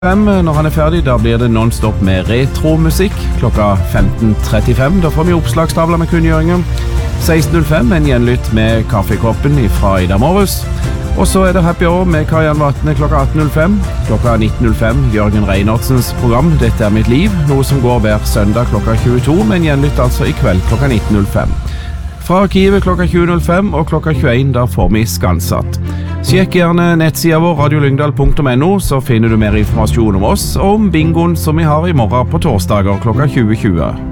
Når han ferdig, da blir det non-stop med retromusikk. Klokka 15.35, da får vi oppslagstavler med kunngjøringer. 16.05, en gjenlytt med kaffekoppen fra Ida Morris. Og så det Happy Hour med Karianne Vatne klokka 18.05. Klokka 19.05, Jørgen Reinertsens program Dette mitt liv, noe som går hver søndag klokka 22, men gjenlytt altså i kveld klokka 19.05. Fra arkivet klokka 20.05 og klokka 21, da får vi Skansatt. Sjekk gjerne nettsida vår radiolyngdal.no, så finner du mer informasjon om oss og om bingoen som vi har i morgen på torsdager klokka 20.20.